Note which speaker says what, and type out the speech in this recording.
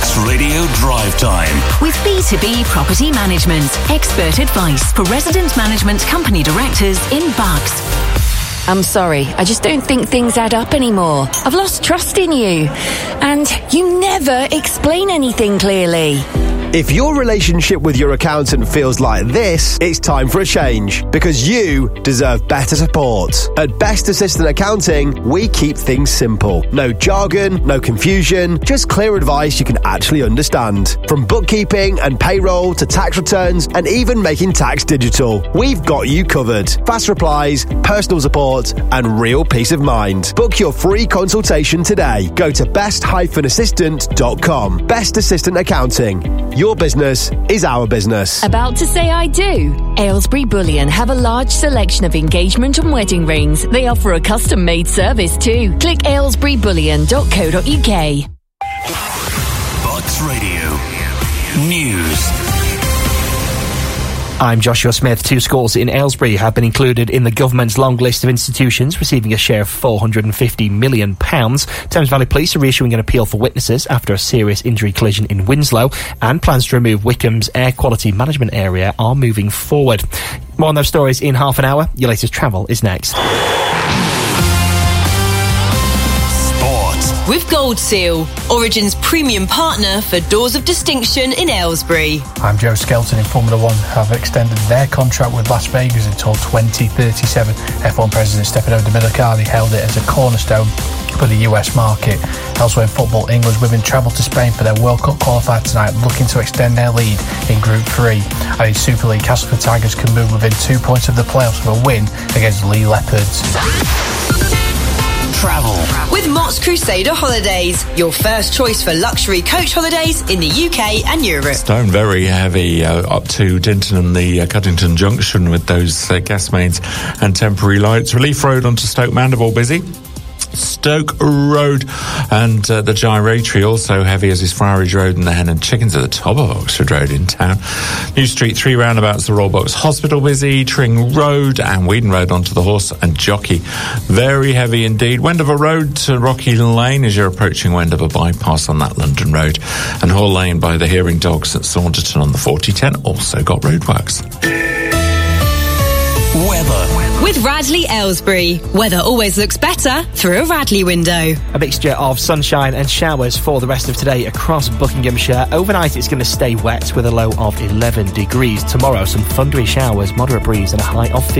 Speaker 1: Bucks Radio Drive Time.
Speaker 2: With B2B Property Management. Expert advice for resident management company directors in Bucks.
Speaker 3: I'm sorry, I just don't think things add up anymore. I've lost trust in you. And you never explain anything clearly.
Speaker 4: If your relationship with your accountant feels like this, it's time for a change, because you deserve better support. At Best Assistant Accounting, we keep things simple. No jargon, no confusion, just clear advice you can actually understand. From bookkeeping and payroll to tax returns and even making tax digital, we've got you covered. Fast replies, personal support and real peace of mind. Book your free consultation today. Go to best-assistant.com. Best Assistant Accounting. Your business is our business.
Speaker 3: About to say I do? Aylesbury Bullion have a large selection of engagement and wedding rings. They offer a custom-made service too. Click aylesburybullion.co.uk.
Speaker 1: Bucks Radio News.
Speaker 5: I'm Joshua Smith. 2 schools in Aylesbury have been included in the government's long list of institutions receiving a share of £450 million. Thames Valley Police are reissuing an appeal for witnesses after a serious injury collision in Winslow, and plans to remove Wickham's air quality management area are moving forward. More on those stories in half an hour. Your latest travel is next.
Speaker 6: With Gold Seal, Origin's premium partner for Doors of Distinction in Aylesbury.
Speaker 7: I'm Joe Skelton. In Formula One have extended their contract with Las Vegas until 2037. F1 President Stefano Domenicali hailed it as a cornerstone for the US market. Elsewhere in football, England's women travel to Spain for their World Cup qualifier tonight, looking to extend their lead in Group 3. And in Super League, Castleford Tigers can move within 2 points of the playoffs with a win against Lee Leopards.
Speaker 1: Travel.
Speaker 6: With Mott's Crusader Holidays, your first choice for luxury coach holidays in the UK and Europe.
Speaker 8: Stone very heavy up to Dinton and the Cuddington Junction with those gas mains and temporary lights. Relief Road onto Stoke Mandeville busy. Stoke Road and the Gyratory also heavy, as is Friarage Road and the Hen and Chickens at the top of Oxford Road in town. New Street 3 roundabouts, the Royal Box Hospital busy. Tring Road and Whedon Road onto the Horse and Jockey, very heavy indeed. Wendover Road to Rocky Lane as you're approaching Wendover bypass on that London Road, and Hall Lane by the Hearing Dogs at Saunderton on the 4010 also got roadworks.
Speaker 1: Weather.
Speaker 6: With Radley Aylesbury, weather always looks better through a Radley window.
Speaker 5: A mixture of sunshine and showers for the rest of today across Buckinghamshire. Overnight it's going to stay wet with a low of 11 degrees. Tomorrow some thundery showers, moderate breeze and a high of 15.